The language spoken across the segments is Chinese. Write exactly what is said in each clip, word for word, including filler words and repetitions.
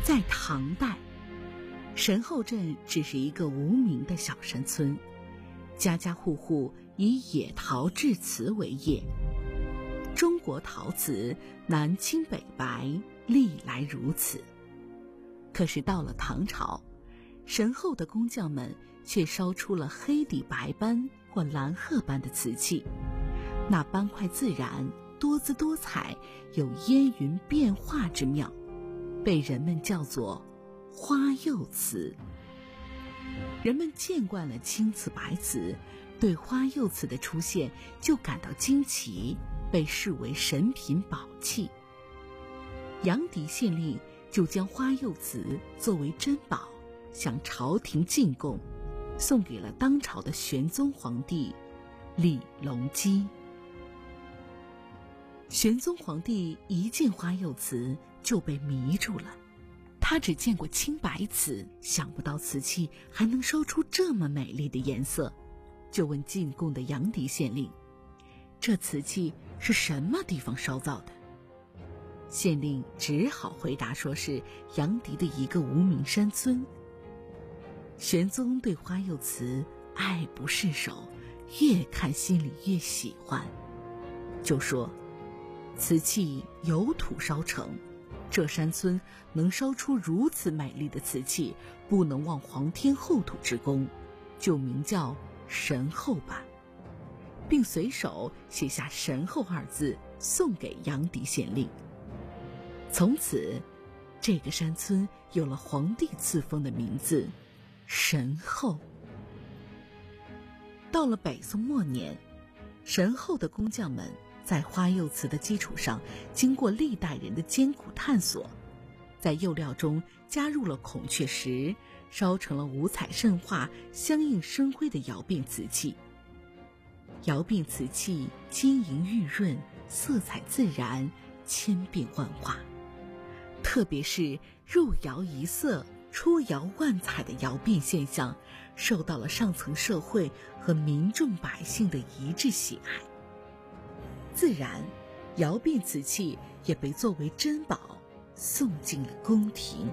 在唐代，神后镇只是一个无名的小山村，家家户户以野陶制瓷为业。中国陶瓷南青北白，历来如此。可是到了唐朝，神后的工匠们却烧出了黑底白斑或蓝褐斑的瓷器，那斑块自然，多姿多彩，有烟云变化之妙，被人们叫做花釉瓷。人们见惯了青瓷白瓷，对花釉瓷的出现就感到惊奇，被视为神品宝器。杨迪县令就将花釉瓷作为珍宝向朝廷进贡，送给了当朝的玄宗皇帝李隆基。玄宗皇帝一见花釉瓷就被迷住了，他只见过青白瓷，想不到瓷器还能烧出这么美丽的颜色，就问进贡的杨迪县令，这瓷器是什么地方烧造的？县令只好回答说是杨迪的一个无名山村。玄宗对花釉瓷爱不释手，越看心里越喜欢，就说瓷器由土烧成，这山村能烧出如此美丽的瓷器，不能忘皇天厚土之功，就名叫神后吧，并随手写下神后二字送给杨迪县令。从此这个山村有了皇帝赐封的名字神后。到了北宋末年，神后的工匠们在花釉瓷的基础上，经过历代人的艰苦探索，在釉料中加入了孔雀石，烧成了五彩渗化、相映生辉的窑并瓷器。窑并瓷器晶莹玉润，色彩自然，千变万化。特别是入窑一色，出窑万彩的窑并现象，受到了上层社会和民众百姓的一致喜爱。自然，窑并瓷器也被作为珍宝送进了宫廷。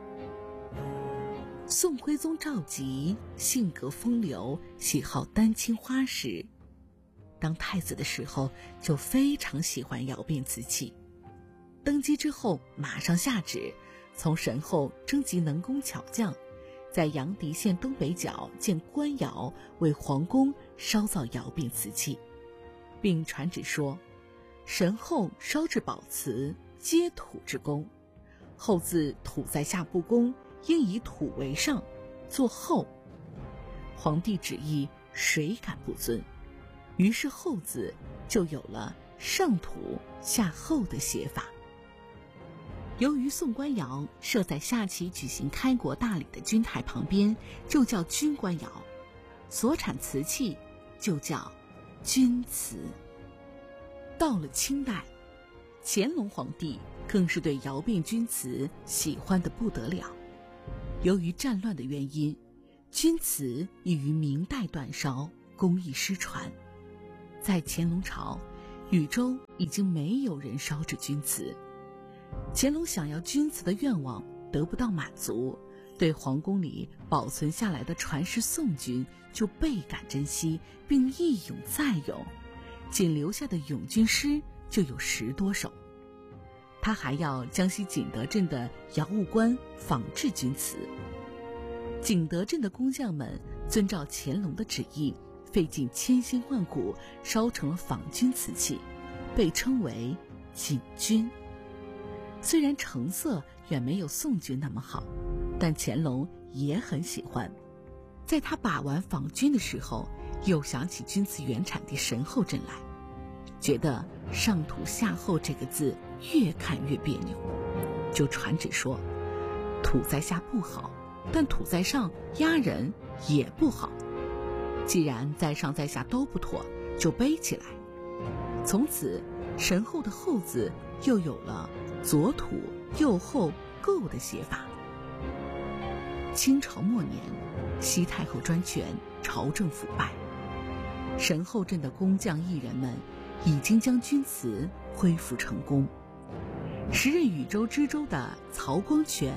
宋徽宗赵佶性格风流，喜好丹青花石，当太子的时候就非常喜欢窑并瓷器。登基之后马上下旨，从神后征集能工巧匠，在杨迪县东北角建官窑，为皇宫烧造窑并瓷器，并传旨说，神后烧制宝瓷皆土之功，后字土在下不公，应以土为上，作后。皇帝旨意谁敢不遵？于是后字就有了上土下后的写法。由于宋官窑设在下棋举行开国大礼的军台旁边，就叫军官窑，所产瓷器就叫军瓷。到了清代，乾隆皇帝更是对窑并钧瓷喜欢得不得了。由于战乱的原因，钧瓷已于明代断烧，工艺失传。在乾隆朝，禹州已经没有人烧制钧瓷。乾隆想要钧瓷的愿望得不到满足，对皇宫里保存下来的传世宋钧就倍感珍惜，并一咏再咏，仅留下的咏钧诗就有十多首。他还要江西景德镇的窑务官仿制钧瓷。景德镇的工匠们遵照乾隆的旨意，费尽千辛万苦烧成了仿钧瓷器，被称为景钧。虽然成色远没有宋钧那么好，但乾隆也很喜欢。在他把玩仿钧的时候，又想起钧瓷原产地神后镇来，觉得上土下后这个字越看越别扭，就传旨说，土在下不好，但土在上压人也不好，既然在上在下都不妥，就背起来。从此神后的后字又有了左土右后构的写法。清朝末年，西太后专权，朝政腐败，神后镇的工匠艺人们已经将钧瓷恢复成功。时任禹州知州的曹光全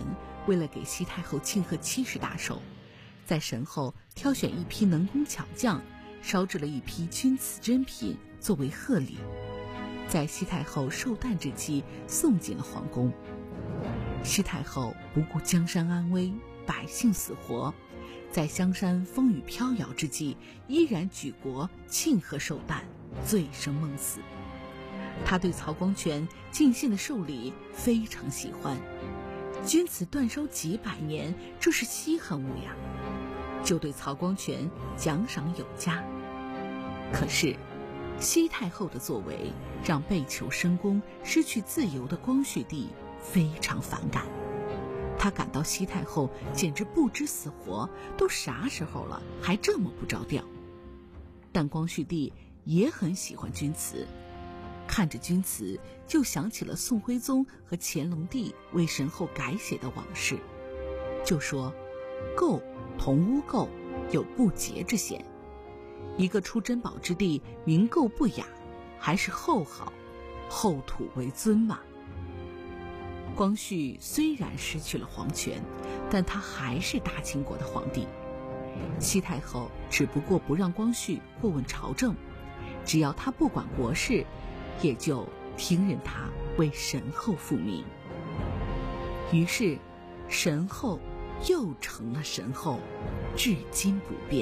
为了给西太后庆贺七十大寿，在神后挑选一批能工巧匠，烧制了一批钧瓷珍品作为贺礼，在西太后寿诞之际送进了皇宫。西太后不顾江山安危，百姓死活，在香山风雨飘摇之际，依然举国庆贺寿诞，醉生梦死。他对曹光全尽献的寿礼非常喜欢，钧瓷断烧几百年，这是稀罕物呀，就对曹光全奖赏有加。可是西太后的作为让被囚深宫、失去自由的光绪帝非常反感，他感到西太后简直不知死活，都啥时候了还这么不着调。但光绪帝也很喜欢钧瓷，看着钧瓷就想起了宋徽宗和乾隆帝为神后改写的往事，就说垢同污垢有不洁之嫌，一个出珍宝之地名垢不雅，还是后好，后土为尊嘛。光绪虽然失去了皇权，但他还是大清国的皇帝。西太后只不过不让光绪过问朝政，只要他不管国事，也就听任他为神后复命。于是神后又成了神后，至今不变。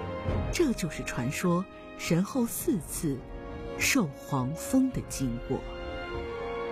这就是传说神后四次受皇封的经过。